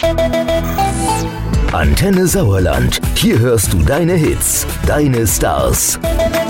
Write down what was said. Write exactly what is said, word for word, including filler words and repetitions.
Antenne Sauerland. Hier hörst du deine Hits, deine Stars.